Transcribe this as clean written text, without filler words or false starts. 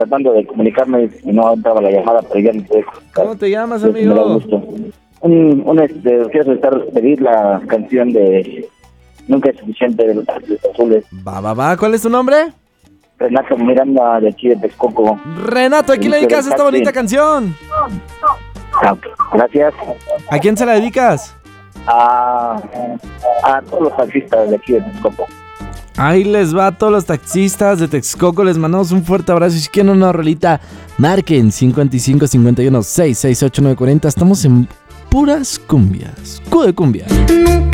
tratando de comunicarme y no entraba la llamada, pero ya me pude comunicar. ¿Cómo te llamas, Me da amigo? gusto. Quiero pedir la canción de Nunca es suficiente de los Ángeles Azules. Va. ¿Cuál es tu nombre? Renato Miranda, de aquí de Texcoco. Renato, ¿a quién le dedicas esta bonita canción? Gracias. ¿A quién se la dedicas? A todos los taxistas de aquí de Texcoco. Ahí les va a todos los taxistas de Texcoco. Les mandamos un fuerte abrazo. Y si quieren una rolita, marquen 55 51 668 940. Estamos en puras cumbias. Q de cumbia.